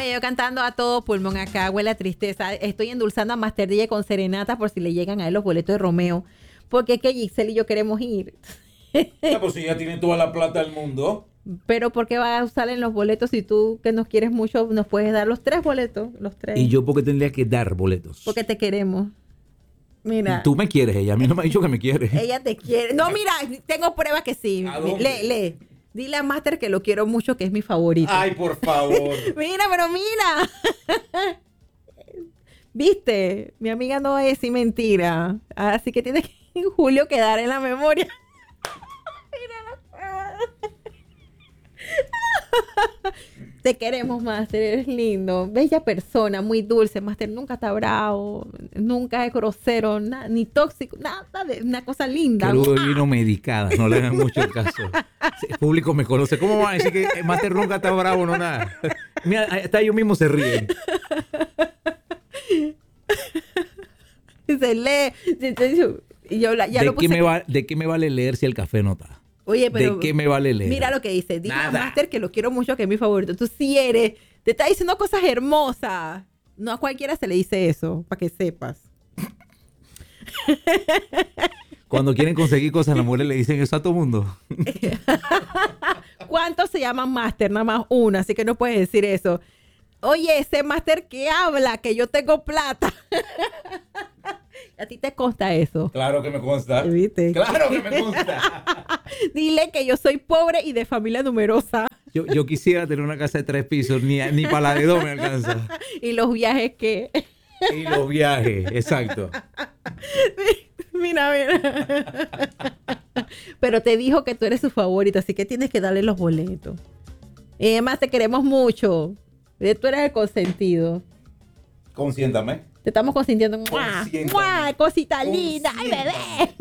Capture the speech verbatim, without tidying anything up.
Oye, yo cantando a todo pulmón acá, huele a tristeza. Estoy endulzando a Master D J con serenata por si le llegan a él los boletos de Romeo. Porque es que Giselle y yo queremos ir. Ya, pues si ya tiene toda la plata del mundo. Pero ¿por qué vas a usar en los boletos si tú, que nos quieres mucho, nos puedes dar los tres boletos? Los tres. ¿Y yo por qué tendría que dar boletos? Porque te queremos. Mira. Tú me quieres, ella. A mí no me ha dicho que me quiere. Ella te quiere. No, mira, tengo pruebas que sí. ¿A dónde? Lee, lee. Dile a Master que lo quiero mucho, que es mi favorito. Ay, por favor. Mira, pero mira. ¿Viste? Mi amiga no es sin mentira. Así que tiene que Julio quedar en la memoria. Te queremos, Master, eres lindo, bella persona, muy dulce. Master nunca está bravo, nunca es grosero, na, ni tóxico, nada de una cosa linda. Pero vino medicada, no le hagan mucho caso. El público me conoce. ¿Cómo van a decir que Master nunca está bravo? No, nada. Mira, hasta ellos mismos se ríen. Se lee. Y yo la, ya ¿De, lo puse qué me va, ¿De qué me vale leer si el café no está? Oye, pero ¿de qué me vale leer? Mira lo que dice. Dile a Nada. Master que lo quiero mucho, que es mi favorito. Tú sí eres. Te está diciendo cosas hermosas. No a cualquiera se le dice eso, para que sepas. Cuando quieren conseguir cosas, las mujeres le dicen eso a todo mundo. ¿Cuántos se llaman Master? Nada más uno, así que no puedes decir eso. Oye, ese Master que habla, que yo tengo plata. ¿A ti te consta eso? Claro que me consta. ¿Viste? Claro que me consta. Dile que yo soy pobre y de familia numerosa. Yo, yo quisiera tener una casa de tres pisos, ni, ni para la de dos me alcanza. Y los viajes que... Y los viajes, exacto. Mira, mira. Pero te dijo que tú eres su favorito, así que tienes que darle los boletos. Y además te queremos mucho. Tú eres el consentido. Consiéntame. Te estamos consintiendo. ¡Mua! Consiéntame. ¡Mua! Cosita linda. ¡Ay, bebé!